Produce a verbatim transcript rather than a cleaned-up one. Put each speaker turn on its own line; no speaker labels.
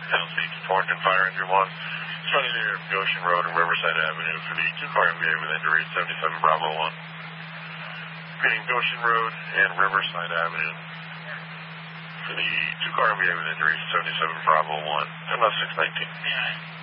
Town Safety Torrington Fire Engine one. Running near Goshen Road and Riverside Avenue for the two-car M V A with injuries, seventy-seven Bravo one. Repeating Goshen Road and Riverside Avenue for the two-car M V A with injuries, seventy-seven Bravo one. M S six nineteen.